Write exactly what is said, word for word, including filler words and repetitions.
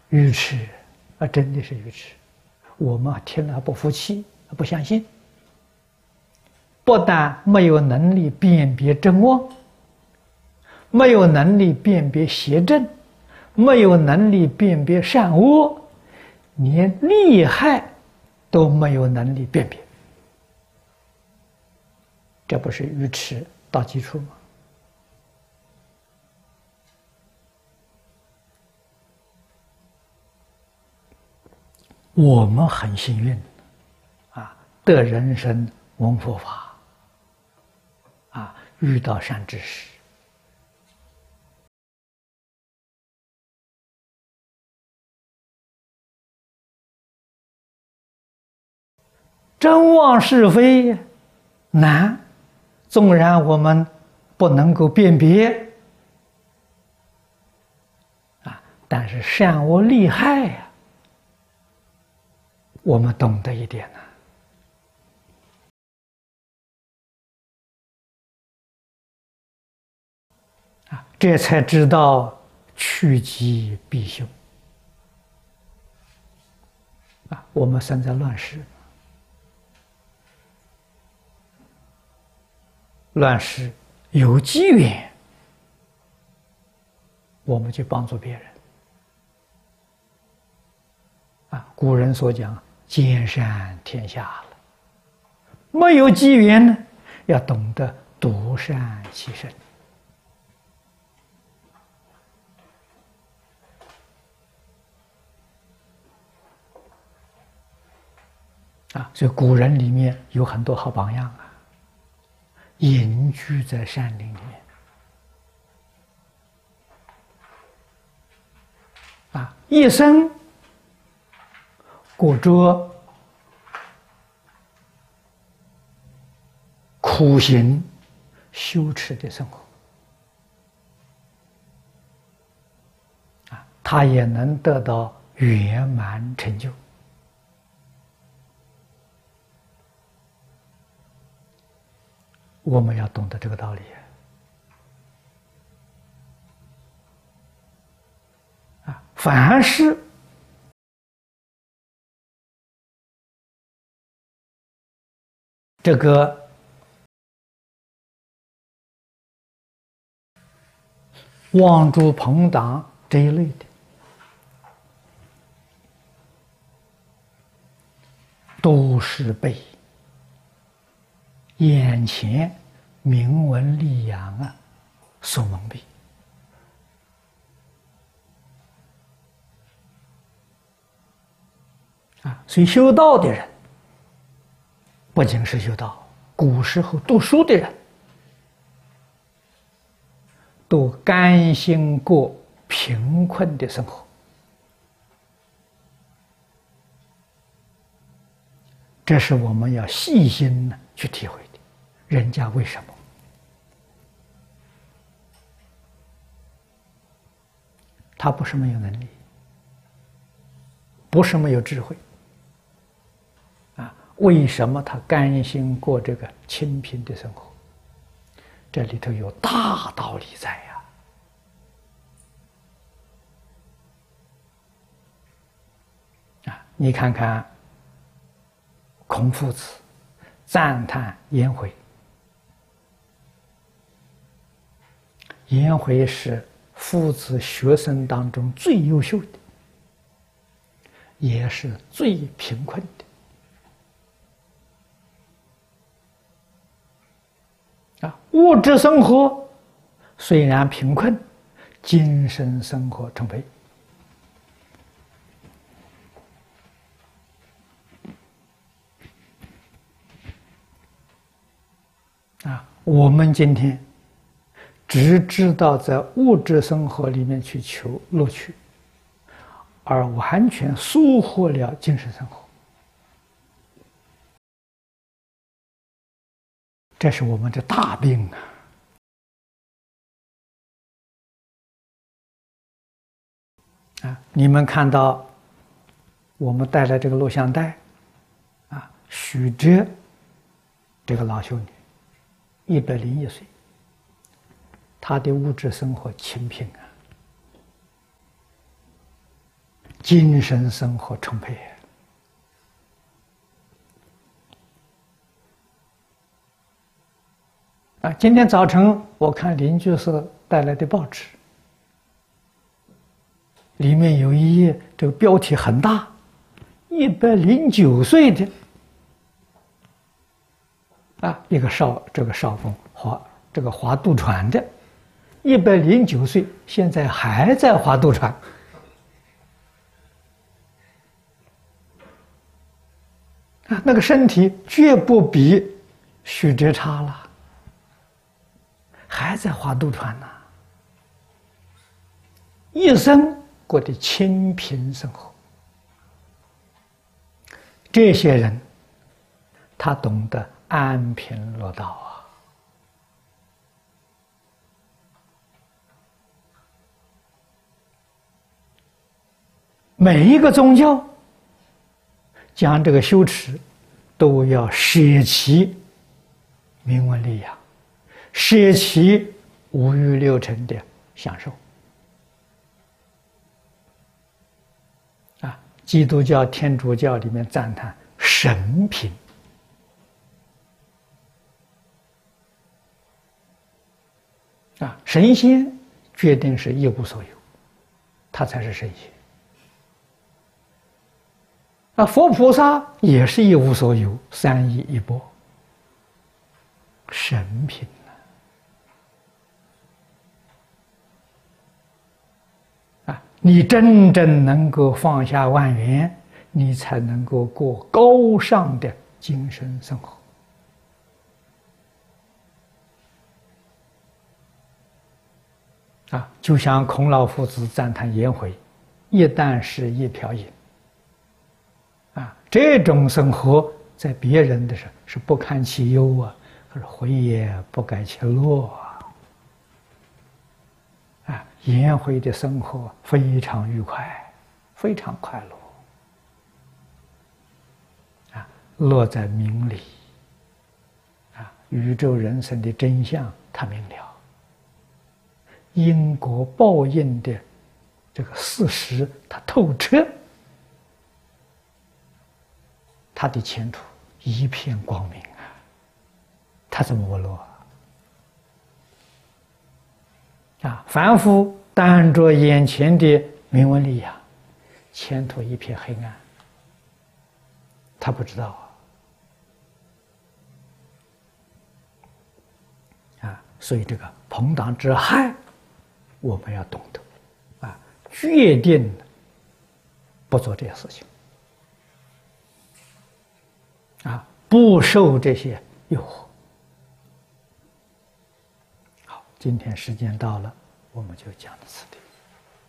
愚痴啊，真的是愚痴。我们听了不服气，不相信，不但没有能力辨别真妄，没有能力辨别邪正，没有能力辨别善恶，连利害都没有能力辨别，这不是愚痴到基础吗？我们很幸运啊，得人生闻佛法啊，遇到善知识，真妄是非难，纵然我们不能够辨别啊，但是善恶利害呀、啊，我们懂得一点呢、啊，啊，这才知道趋吉避凶啊！我们生在乱世，乱世有机缘，我们去帮助别人啊！古人所讲“兼善天下”了，没有机缘呢，要懂得独善其身啊！所以古人里面有很多好榜样啊，隐居在山林里面啊，一生过着苦行修持的生活啊，他也能得到圆满成就。我们要懂得这个道理啊！凡是这个望诸朋党这一类的，都是被眼前名闻利养啊所蒙蔽啊！所以修道的人，不仅是修道，古时候读书的人都甘心过贫困的生活，这是我们要细心的去体会的。人家为什么？他不是没有能力，不是没有智慧啊，为什么他甘心过这个清贫的生活？这里头有大道理在呀！啊，你看看孔夫子赞叹颜回，颜回是夫子学生当中最优秀的，也是最贫困的啊！物质生活虽然贫困，精神生活充沛啊！我们今天只知道在物质生活里面去求乐趣，而完全疏忽了精神生活，这是我们的大病啊！啊，你们看到我们带来这个录像带啊，许哲这个老修女，一百零一岁。她的物质生活清贫啊， 精神生活充沛。啊，今天早晨我看邻居是带来的报纸，里面有一页，这个标题很大，一百零九岁的啊，一个少这个少峰划这个划渡船的，一百零九岁，现在还在划渡船。啊，那个身体绝不比许哲差了。还在划渡船呢，一生过得清贫生活。这些人，他懂得安贫乐道啊。每一个宗教讲这个修持，都要舍弃名闻利养。舍弃五欲六尘的享受啊！基督教、天主教里面赞叹神品啊，神仙决定是一无所有，他才是神仙啊。佛菩萨也是一无所有，三依一钵，神品。你真正能够放下万缘，你才能够过高尚的精神生活。啊，就像孔老夫子赞叹颜回，一旦是一瓢饮。啊，这种生活在别人的时候是不堪其忧啊，可是回也不改其乐啊。啊，颜回的生活非常愉快，非常快乐。啊，乐在明理。啊，宇宙人生的真相他明了，因果报应的这个事实他透彻，他的前途一片光明啊！他怎么不乐？啊，凡夫单着眼前的名闻利养，前途一片黑暗。他不知道啊，啊，所以这个朋党之害，我们要懂得，啊，决定不做这些事情，啊，不受这些诱惑。好，今天时间到了。我们就讲到此地。